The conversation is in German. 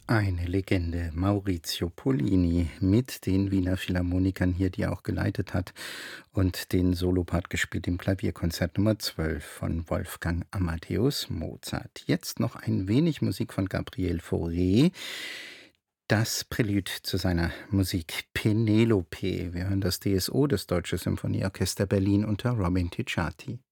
Eine Legende, Maurizio Pollini mit den Wiener Philharmonikern hier, die er auch geleitet hat und den Solopart gespielt im Klavierkonzert Nummer 12 von Wolfgang Amadeus Mozart. Jetzt noch ein wenig Musik von Gabriel Fauré, das Prälude zu seiner Musik Penelope. Wir hören das DSO, das Deutsche Symphonieorchester Berlin unter Robin Ticciati.